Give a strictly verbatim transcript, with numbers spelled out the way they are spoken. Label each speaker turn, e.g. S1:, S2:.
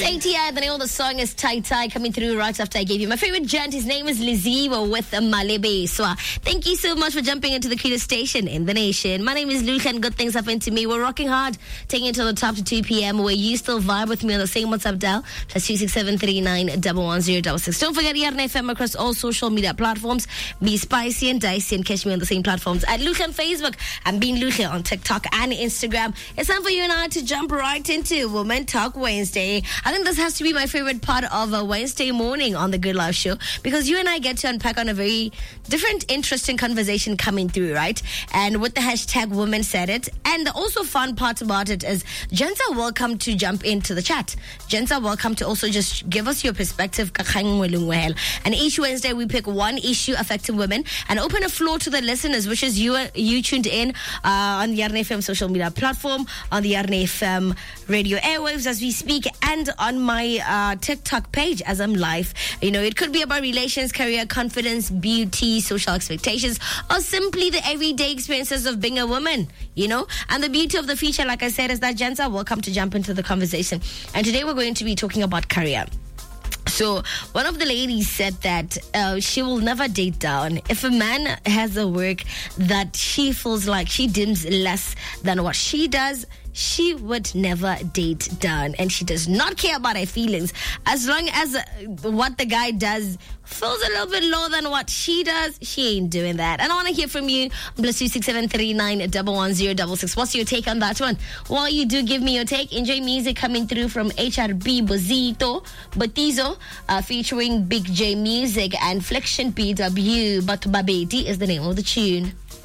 S1: K T I, the name of the song is Tai Tai, coming through right after I gave you my favorite gent. His name is Liziwe with Malebe. So uh, thank you so much for jumping into the cutest station in the nation. My name is Luke and good things happen to me. We're rocking hard, taking it to the top to two p.m. where you still vibe with me on the same WhatsApp dial, plus two six seven three nine one one zero six six. Don't forget Yarn F M across all social media platforms. Be spicy and dicey and catch me on the same platforms at Luke on Facebook and Being Luke on TikTok and Instagram. It's time for you and I to jump right into Women Talk Wednesday. I think this has to be my favorite part of a Wednesday morning on the Good Life Show because you and I get to unpack on a very different, interesting conversation coming through, right? And with the hashtag Women Said It. And the also fun part about it is gents are welcome to jump into the chat. Gents are welcome to also just give us your perspective. And each Wednesday we pick one issue affecting women and open a floor to the listeners, which is you you tuned in uh, on the Yarn F M social media platform, on the Yarn F M radio airwaves as we speak, and on my uh, TikTok page as I'm live. You know, it could be about relations, career, confidence, beauty, social expectations, or simply the everyday experiences of being a woman, you know. And the beauty of the feature, like I said, is that gents are welcome to jump into the conversation. And today we're going to be talking about career. So one of the ladies said that uh, she will never date down. If a man has a work that she feels like she deems less than what she does, she would never date down, and she does not care about her feelings as long as uh, what the guy does feels a little bit lower than what she does. She ain't doing that. And I want to hear from you. Plus two six seven three nine one one zero six six. What's your take on that one? While you do give me your take, enjoy music coming through from H R B Bozito Batizo, uh, featuring Big J Music and Flexion P W. But Babeti is the name of the tune.